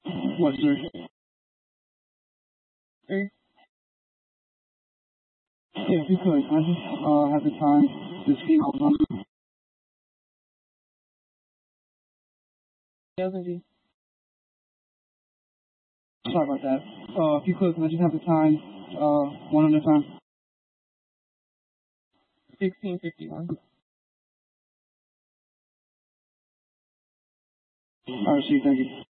What, sir? 3. Yeah, if you could, I just have the time to speak on something. Sorry about that. If you could, can I just have the time one at a time? 16:51. All right, see, thank you.